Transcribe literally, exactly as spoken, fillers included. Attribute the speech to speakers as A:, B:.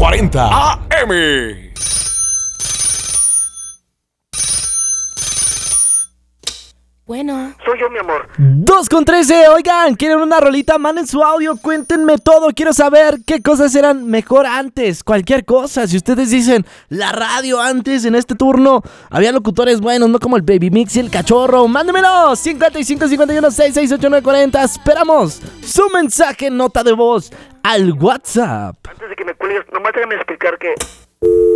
A: cuarenta A M.
B: Bueno.
C: Soy yo, mi amor.
D: dos con trece, oigan, ¿quieren una rolita? Manden su audio, cuéntenme todo. Quiero saber qué cosas eran mejor antes. Cualquier cosa. Si ustedes dicen la radio antes, en este turno había locutores buenos, no como el Baby Mix y el Cachorro. Mándenmelo. cincuenta y cinco, cincuenta y uno, sesenta y seis, ochenta y nueve, cuarenta. Esperamos su mensaje en nota de voz al WhatsApp.
C: Antes de que me cuelgues, nomás déjame explicar que...